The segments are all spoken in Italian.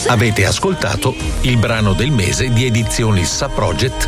Avete ascoltato il brano del mese di Edizioni Sa Project.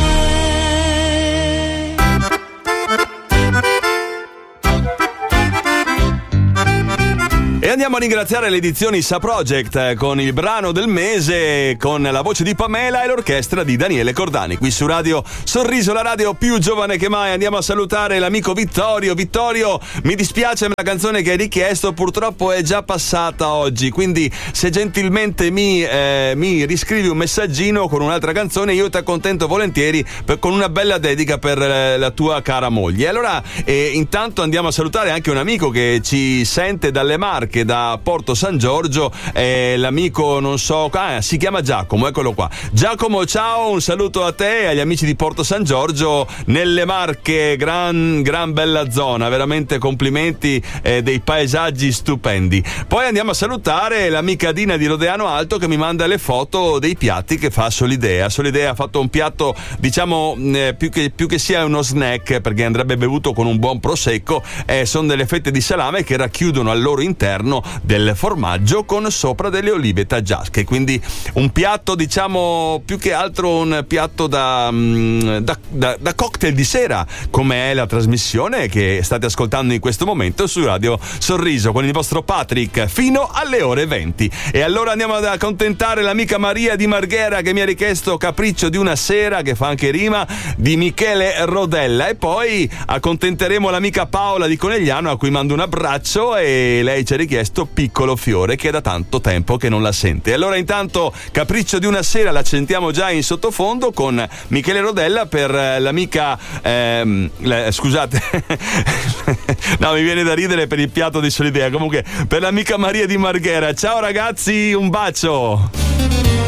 E andiamo a ringraziare le edizioni Sa Project con il brano del mese, con la voce di Pamela e l'orchestra di Daniele Cordani. Qui su Radio Sorriso, la radio più giovane che mai. Andiamo a salutare l'amico Vittorio. Vittorio, mi dispiace, ma la canzone che hai richiesto purtroppo è già passata oggi, quindi se gentilmente mi riscrivi un messaggino con un'altra canzone, io ti accontento volentieri con una bella dedica per la tua cara moglie. Allora, intanto andiamo a salutare anche un amico che ci sente dalle Marche, da Porto San Giorgio, l'amico si chiama Giacomo, eccolo qua. Giacomo, ciao, un saluto a te e agli amici di Porto San Giorgio nelle Marche, gran bella zona, veramente complimenti, dei paesaggi stupendi. Poi andiamo a salutare l'amica Dina di Rodeano Alto che mi manda le foto dei piatti che fa Solidea. Solidea ha fatto un piatto, diciamo, più che sia uno snack, perché andrebbe bevuto con un buon prosecco, sono delle fette di salame che racchiudono al loro interno del formaggio con sopra delle olive taggiasche, quindi un piatto, diciamo, più che altro un piatto da cocktail di sera, come è la trasmissione che state ascoltando in questo momento su Radio Sorriso con il vostro Patrick fino alle ore 20. E allora andiamo ad accontentare l'amica Maria di Marghera che mi ha richiesto Capriccio di una sera, che fa anche rima, di Michele Rodella, e poi accontenteremo l'amica Paola di Conegliano, a cui mando un abbraccio, e lei ci ha richiesto Piccolo Fiore, che è da tanto tempo che non la sente. Allora intanto Capriccio di una sera la sentiamo già in sottofondo con Michele Rodella per l'amica scusate no, mi viene da ridere per il piatto di Solidea, comunque per l'amica Maria di Marghera. Ciao ragazzi, un bacio.